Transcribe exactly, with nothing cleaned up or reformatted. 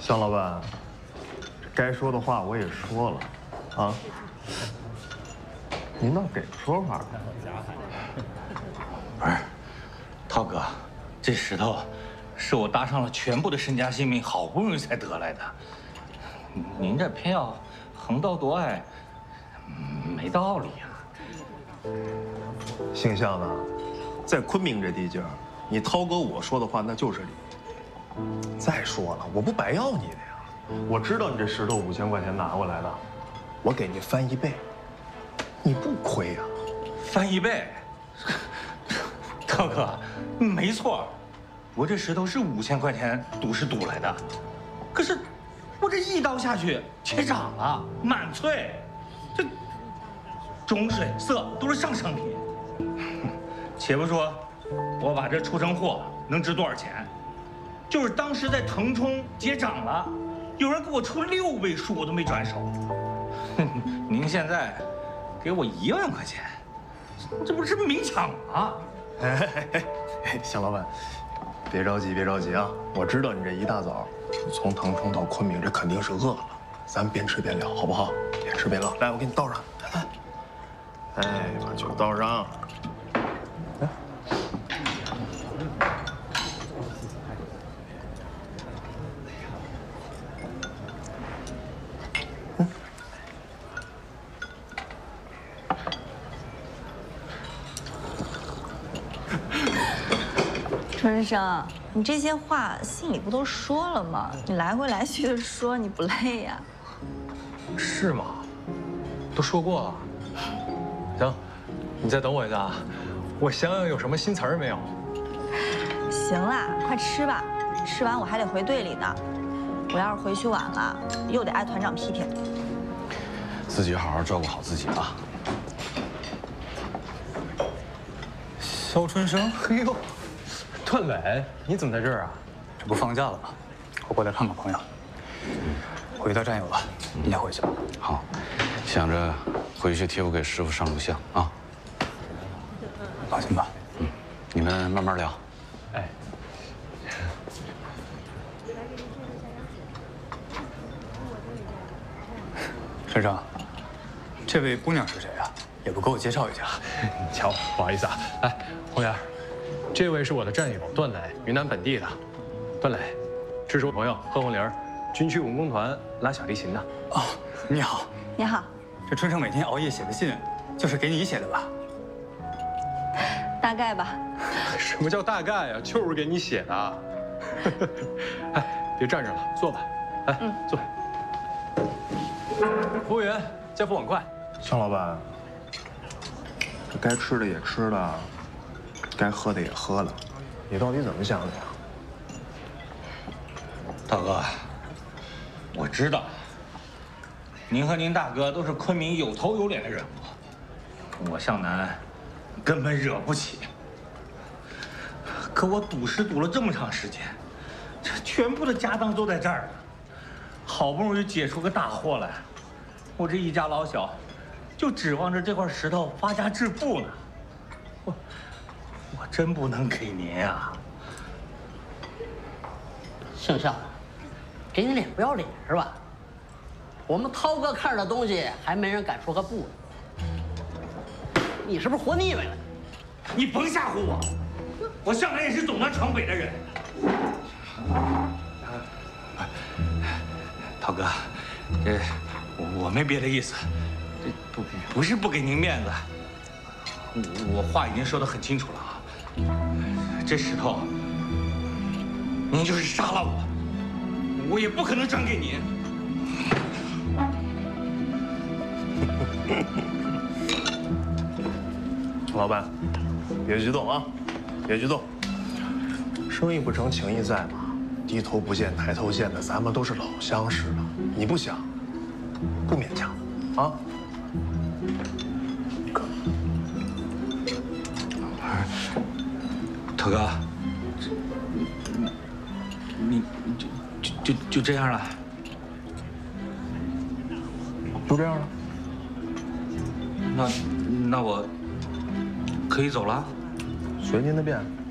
向老板，该说的话我也说了，啊，您倒给个说法吧。 不是，涛哥，这石头是我搭上了全部的身家性命，好不容易才得来的。您这偏要横刀夺爱，没道理呀。 姓向的，在昆明这地界儿，你涛哥我说的话那就是理。再说了，我不白要你的呀，我知道你这石头五千块钱拿过来的，我给你翻一倍，你不亏呀。 翻一倍，涛哥，没错，我这石头是五千块钱赌是赌来的，可是我这一刀下去结涨了，满翠，这种水色都是上乘品。且不说我把这出成货能值多少钱，就是当时在腾冲结涨了，有人给我出六位数，我都没转手。您现在给我一万块钱，这不是明抢吗？ 哎哎哎哎，向老板，别着急，别着急啊！我知道你这一大早从腾冲到昆明，这肯定是饿了，咱边吃边聊，好不好？边吃边聊。来，我给你倒上。来，哎，把酒倒上。来。嗯。 春生，你这些话信里不都说了吗？你来回来去的说，你不累呀？ 是吗？都说过了。行，你再等我一下啊，我想想有什么新词儿没有。 行啦，快吃吧，吃完我还得回队里呢。我要是回去晚了，又得挨团长批评。 自己好好照顾好自己啊。 肖春生，哎呦，段磊，你怎么在这儿啊？ 这不放假了吗？我过来看看朋友。回到战友了，你先回去吧。 好，想着回去替我给师傅上炷香啊。 放心吧。 嗯，你们慢慢聊。 哎。 春生，这位姑娘是谁啊？也不给我介绍一下。 瞧，不好意思啊。来，红莲，这位是我的战友段磊，云南本地的。段磊，这是我朋友贺红莲，军区文工团拉小提琴的。 哦，你好。 你好。 这春生每天熬夜写的信，就是给你写的吧？ 大概吧。 什么叫大概呀？就是给你写的。哎，别站着了，坐吧。来，嗯，坐。服务员，加副碗筷。 向老板，这该吃的也吃了，该喝的也喝了，你到底怎么想的呀？ 涛哥，我知道，您和您大哥都是昆明有头有脸的人物，我向南根本惹不起。可我赌石赌了这么长时间，这全部的家当都在这儿呢，好不容易解出个大祸来，我这一家老小就指望着这块石头发家致富呢。我我真不能给您啊！ 姓向，给你脸不要脸是吧？我们涛哥看着的东西，还没人敢说个不呢。你是不是活腻歪了？ 你甭吓唬我，我向来也是走南闯北的人。涛哥，这我我没别的意思，这不不是不给您面子，我我话已经说得很清楚了啊。这石头，您就是杀了我，我也不可能转给您。 老板，别激动啊，别激动。生意不成，情义在嘛。低头不见抬头见的，咱们都是老相识了。你不想，不勉强，啊？ 涛哥，你就就就就这样了？ 就这样了。 那那我可以走了？ 随您的便。